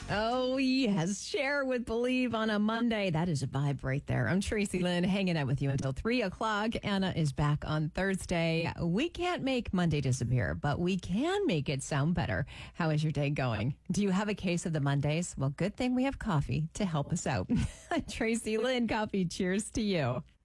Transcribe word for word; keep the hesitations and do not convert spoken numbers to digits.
Oh, yes. Share with Believe on a Monday. That is a vibe right there. I'm Tracy Lynn, hanging out with you until three o'clock. Anna is back on Thursday. We can't make Monday disappear, but we can make it sound better. How is your day going? Do you have a case of the Mondays? Well, good thing we have coffee to help us out. Tracy Lynn, coffee. Cheers to you.